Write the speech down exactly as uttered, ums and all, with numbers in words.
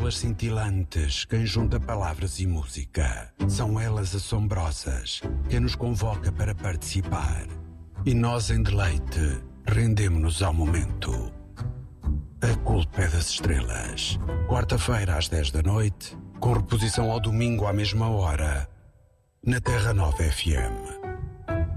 estrelas cintilantes, quem junta palavras e música. São elas assombrosas, quem nos convoca para participar. E nós, em deleite, rendemo-nos ao momento. A culpa é das estrelas. Quarta-feira, às dez da noite, com reposição ao domingo à mesma hora, na Terra Nova F M.